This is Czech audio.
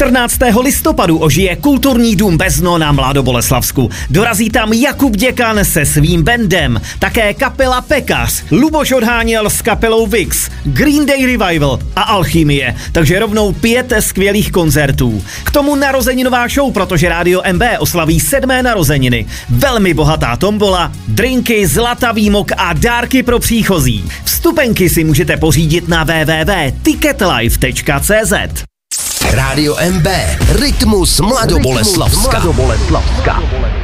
14. listopadu ožije kulturní dům Bezno na Mladoboleslavsku. Dorazí tam Jakub Děkan se svým bandem, také kapela Pekař, Luboš Odháněl s kapelou Vix, Green Day Revival a Alchymie, takže rovnou 5 skvělých koncertů. K tomu narozeninová show, protože Rádio MB oslaví 7. narozeniny. Velmi bohatá tombola, drinky, zlatavý mok a dárky pro příchozí. Vstupenky si můžete pořídit na www.ticketlife.cz. Rádio MB, Rytmus Mladoboleslavska.